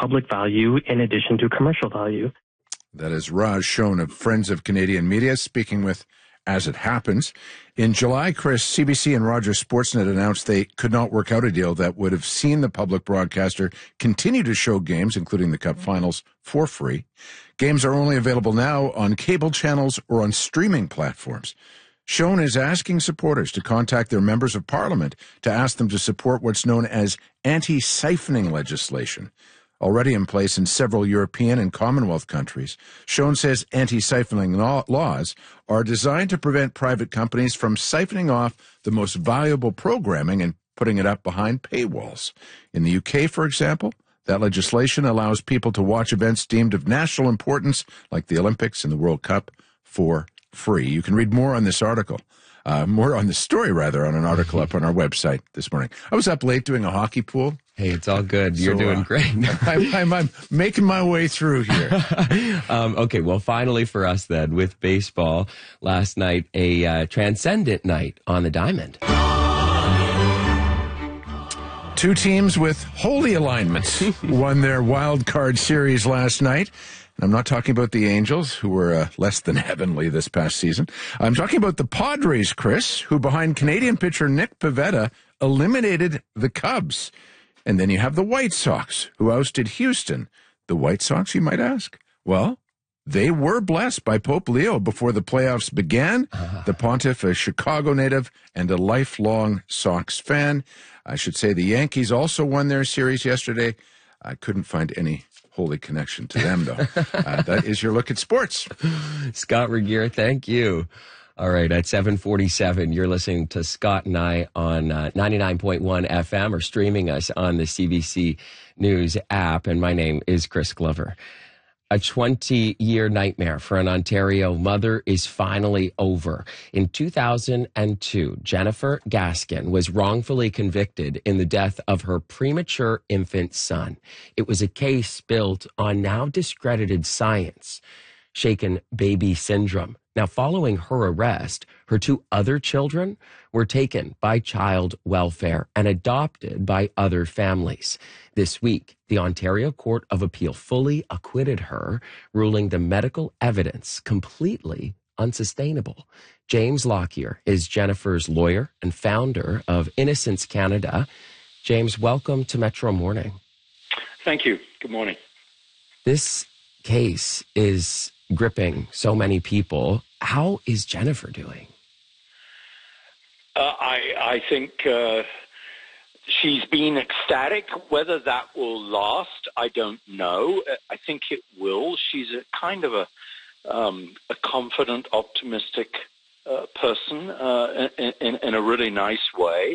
public value in addition to commercial value. That is Raj Schoen of Friends of Canadian Media speaking with As It Happens. In July, Chris, CBC and Rogers Sportsnet announced they could not work out a deal that would have seen the public broadcaster continue to show games, including the Cup Finals, for free. Games are only available now on cable channels or on streaming platforms. Schoen is asking supporters to contact their members of parliament to ask them to support what's known as anti-siphoning legislation, already in place in several European and Commonwealth countries. Schoen says anti-siphoning laws are designed to prevent private companies from siphoning off the most valuable programming and putting it up behind paywalls. In the UK, for example, that legislation allows people to watch events deemed of national importance, like the Olympics and the World Cup, for free. You can read more on this article. More on the story, rather, on an article up on our website this morning. I was up late doing a hockey pool. Hey, it's all good. You're doing great. I'm making my way through here. Okay, well, finally for us then, with baseball, last night, a transcendent night on the diamond. Two teams with holy alignments won their wild card series last night. I'm not talking about the Angels, who were less than heavenly this past season. I'm talking about the Padres, Chris, who behind Canadian pitcher Nick Pivetta eliminated the Cubs. And then you have the White Sox, who ousted Houston. The White Sox, you might ask? Well, they were blessed by Pope Leo before the playoffs began. The Pontiff, a Chicago native and a lifelong Sox fan. I should say the Yankees also won their series yesterday. I couldn't find any holy connection to them, though. That is your look at sports. Scott Regier, thank you. All right, at 7:47, you're listening to Scott and I on 99.1 FM or streaming us on the CBC News app, and my name is Chris Glover. A 20-year nightmare for an Ontario mother is finally over. In 2002, Jennifer Gaskin was wrongfully convicted in the death of her premature infant son. It was a case built on now discredited science, shaken baby syndrome. Now, following her arrest, her two other children were taken by child welfare and adopted by other families. This week, the Ontario Court of Appeal fully acquitted her, ruling the medical evidence completely unsustainable. James Lockyer is Jennifer's lawyer and founder of Innocence Canada. James, welcome to Metro Morning. Thank you. Good morning. This case is gripping so many people. How is Jennifer doing? I think she's been ecstatic. Whether that will last, I don't know. I think it will. She's a kind of a confident, optimistic person in a really nice way.